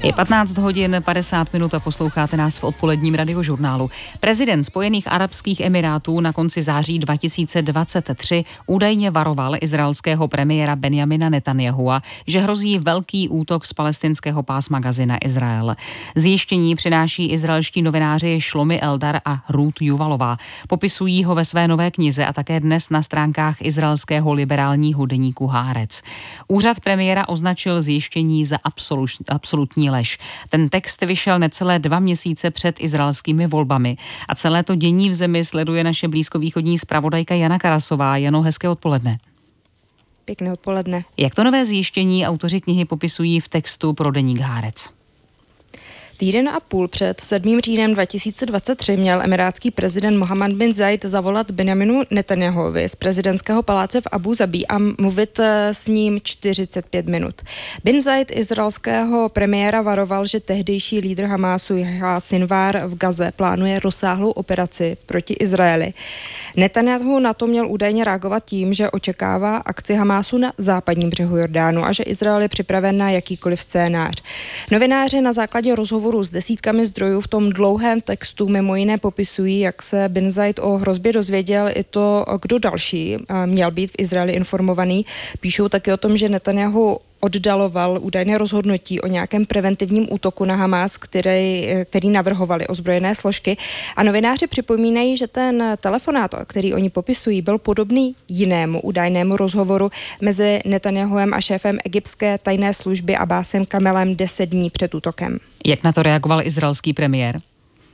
Je 15 hodin 50 minut a posloucháte nás v odpoledním radiožurnálu. Prezident Spojených arabských emirátů na konci září 2023 údajně varoval izraelského premiéra Benjamina Netanyahua, že hrozí velký útok z palestinského pásma Gazy na Izrael. Zjištění přináší izraelští novináři Shlomi Eldar a Ruth Juvalová. Popisují ho ve své nové knize a také dnes na stránkách izraelského liberálního deníku Haaretz. Úřad premiéra označil zjištění za absolutní lež. Ten text vyšel necelé 2 měsíce před izraelskými volbami a celé to dění v zemi sleduje naše blízkovýchodní zpravodajka Jana Karasová. Jano, hezké odpoledne. Pěkné odpoledne. Jak to nové zjištění autoři knihy popisují v textu pro deník Haaretz? Týden a půl před 7. říjnem 2023 měl emirátský prezident Mohammed bin Zayed zavolat Benjaminu Netanjahuovi z prezidentského paláce v Abu Zabí a mluvit s ním 45 minut. Bin Zayed izraelského premiéra varoval, že tehdejší lídr Hamásu Jahja Sinwar v Gaze plánuje rozsáhlou operaci proti Izraeli. Netanjahu na to měl údajně reagovat tím, že očekává akci Hamásu na západním břehu Jordánu a že Izrael je připraven na jakýkoliv scénář. Novináři na základě rozhovoru s desítkami zdrojů v tom dlouhém textu mimo jiné popisují, jak se bin Zayed o hrozbě dozvěděl i to, kdo další měl být v Izraeli informovaný. Píšou taky o tom, že Netanjahu oddaloval údajné rozhodnutí o nějakém preventivním útoku na Hamás, který navrhovali ozbrojené složky. A novináři připomínají, že ten telefonát, který oni popisují, byl podobný jinému údajnému rozhovoru mezi Netanjahuem a šéfem egyptské tajné služby Abbasem Kamelem 10 dní před útokem. Jak na to reagoval izraelský premiér?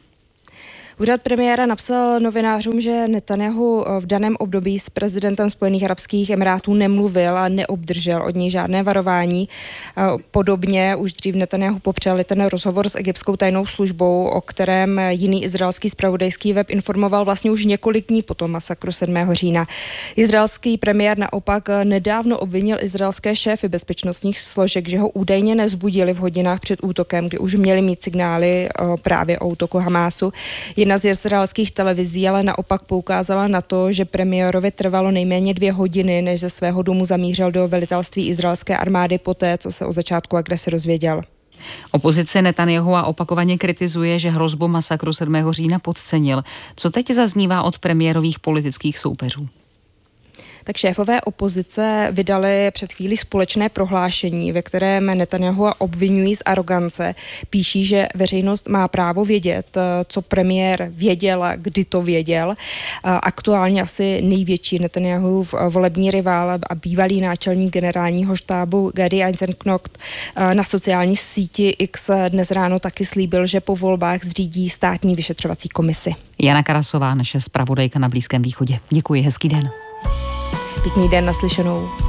Úřad premiéra napsal novinářům, že Netanjahu v daném období s prezidentem Spojených arabských emirátů nemluvil a neobdržel od něj žádné varování. Podobně už dřív Netanjahu popřel ten rozhovor s egyptskou tajnou službou, o kterém jiný izraelský zpravodajský web informoval vlastně už několik dní po tom masakru 7. října. Izraelský premiér naopak nedávno obvinil izraelské šéfy bezpečnostních složek, že ho údajně nevzbudili v hodinách před útokem, kdy už měli mít signály právě o útoku Hamásu. Jedna z izraelských televizí ale naopak poukázala na to, že premiérovi trvalo nejméně 2 hodiny, než ze svého domu zamířil do velitelství izraelské armády poté, co se o začátku agrese dozvěděl. Opozice Netanyahua opakovaně kritizuje, že hrozbu masakru 7. října podcenil. Co teď zaznívá od premiérových politických soupeřů? Tak šéfové opozice vydali před chvílí společné prohlášení, ve kterém Netanyahua obvinují z arogance. Píší, že veřejnost má právo vědět, co premiér věděl a kdy to věděl. Aktuálně asi největší Netanyahův volební rivál a bývalý náčelník generálního štábu Gadi Eisenknecht na sociální síti X dnes ráno taky slíbil, že po volbách zřídí státní vyšetřovací komisi. Jana Karasová, naše zpravodajka na Blízkém východě. Děkuji, hezký den. Pěkný den, naslyšenou.